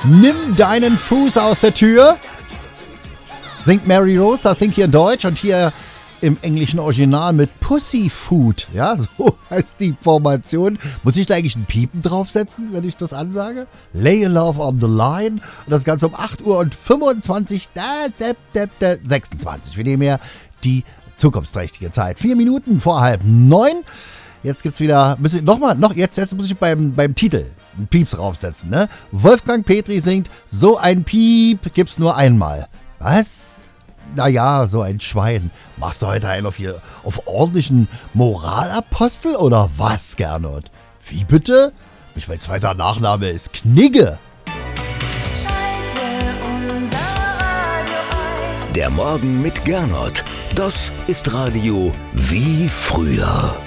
Nimm deinen Fuß aus der Tür. Singt Mary Rose, das Ding hier in Deutsch und hier im englischen Original mit Pussyfoot. Ja, so heißt die Formation. Muss ich da eigentlich ein Piepen draufsetzen, wenn ich das ansage? Lay your love on the line. Und das Ganze um 8 Uhr und 26, 26. Wir nehmen ja die zukunftsträchtige Zeit. 4 Minuten vor 8:30. Jetzt gibt's wieder, jetzt muss ich beim Titel einen Pieps draufsetzen, ne? Wolfgang Petri singt, so ein Piep gibt's nur einmal. Was? Naja, so ein Schwein. Machst du heute einen auf ordentlichen Moralapostel oder was, Gernot? Wie bitte? Mein zweiter Nachname ist Knigge. Schalte unser Radio ein. Der Morgen mit Gernot. Das ist Radio wie früher.